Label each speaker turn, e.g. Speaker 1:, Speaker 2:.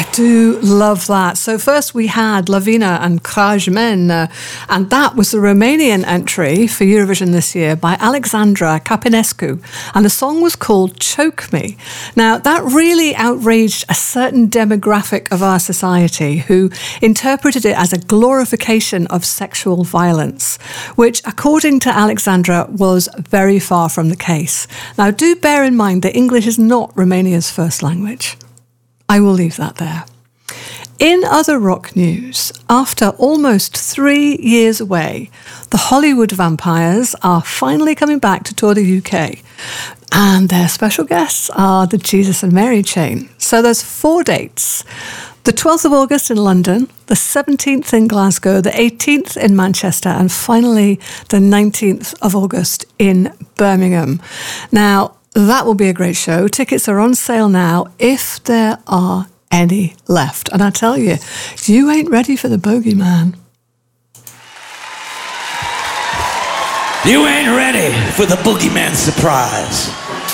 Speaker 1: do love that. So first we had Lavina and Krajmen, and that was the Romanian entry for Eurovision this year by Alexandra Capinescu, and the song was called Choke Me. Now, that really outraged a certain demographic of our society who interpreted it as a glorification of sexual violence, which, according to Alexandra, was very far from the case. Now, do bear in mind that English is not Romania's first language. I will leave that there. In other rock news, after almost 3 years away, the Hollywood Vampires are finally coming back to tour the UK. And their special guests are the Jesus and Mary Chain. So there's 4 dates. The 12th of August in London, the 17th in Glasgow, the 18th in Manchester, and finally the 19th of August in Birmingham. Now, that will be a great show. Tickets are on sale now if there are any left. And I tell you, you ain't ready for the bogeyman.
Speaker 2: You ain't ready for the boogeyman surprise.